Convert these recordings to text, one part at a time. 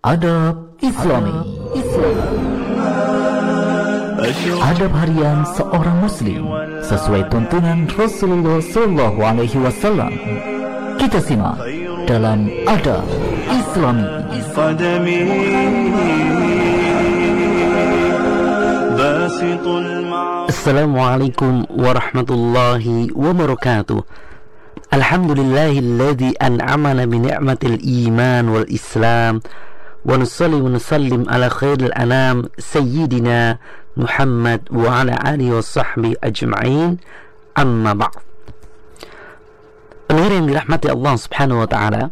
Adab Islami. Adab harian seorang muslim sesuai tuntunan Rasulullah SAW. Kita simak dalam Adab Islami. Assalamualaikum warahmatullahi wabarakatuh. Alhamdulillahilladzi an'amana bi ni'matil iman wal islam, wa nusalli wa nusallim ala khairil anam sayyidina Muhammad wa ala alihi wa sahbihi ajma'in, amma ba'd. Pendengar yang dirahmati Allah subhanahu wa ta'ala,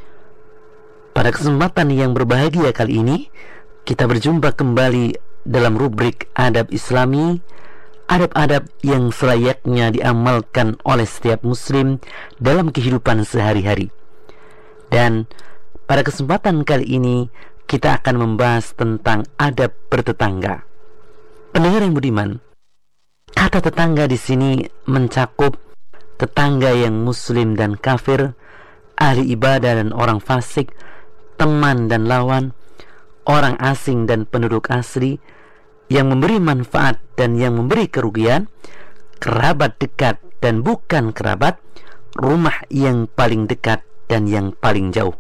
pada kesempatan yang berbahagia kali ini kita berjumpa kembali dalam rubrik Adab Islami, adab-adab yang selayaknya diamalkan oleh setiap muslim dalam kehidupan sehari-hari. Dan pada kesempatan kali ini kita akan membahas tentang adab bertetangga. Pendengar yang budiman, kata tetangga di sini mencakup tetangga yang muslim dan kafir, ahli ibadah dan orang fasik, teman dan lawan, orang asing dan penduduk asli, yang memberi manfaat dan yang memberi kerugian, kerabat dekat dan bukan kerabat, rumah yang paling dekat dan yang paling jauh.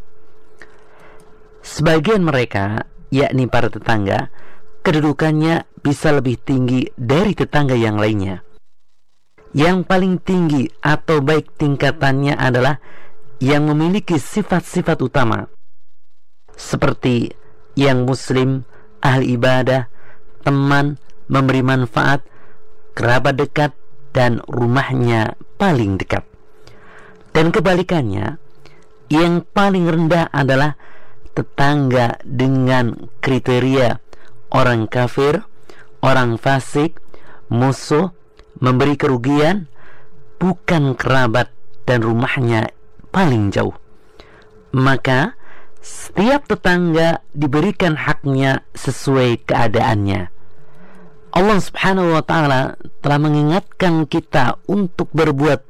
Sebagian mereka, yakni para tetangga, kedudukannya bisa lebih tinggi dari tetangga yang lainnya. Yang paling tinggi atau baik tingkatannya adalah yang memiliki sifat-sifat utama, seperti yang muslim, ahli ibadah, teman, memberi manfaat, kerabat dekat, dan rumahnya paling dekat. Dan kebalikannya, yang paling rendah adalah tetangga dengan kriteria orang kafir, orang fasik, musuh, memberi kerugian, bukan kerabat, dan rumahnya paling jauh. Maka setiap tetangga diberikan haknya sesuai keadaannya. Allah subhanahu wa ta'ala telah mengingatkan kita untuk berbuat